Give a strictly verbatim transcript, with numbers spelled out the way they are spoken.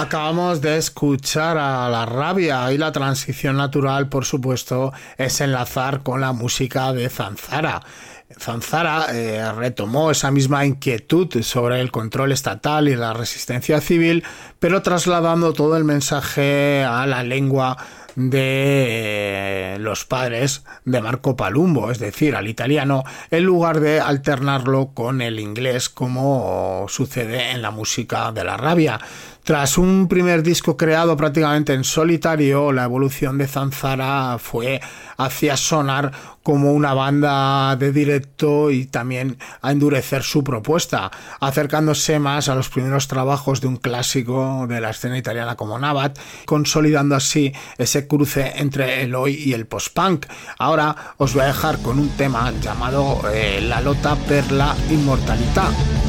Acabamos de escuchar a La Rabia y la transición natural, por supuesto, es enlazar con la música de Zanzara. Zanzara eh, retomó esa misma inquietud sobre el control estatal y la resistencia civil, pero trasladando todo el mensaje a la lengua de eh, los padres de Marco Palumbo, es decir, al italiano, en lugar de alternarlo con el inglés como sucede en la música de La Rabia. Tras un primer disco creado prácticamente en solitario, la evolución de Zanzara fue hacia sonar como una banda de directo y también a endurecer su propuesta, acercándose más a los primeros trabajos de un clásico de la escena italiana como Nabat, consolidando así ese cruce entre el oi y el post-punk. Ahora os voy a dejar con un tema llamado eh, La lotta per la immortalità.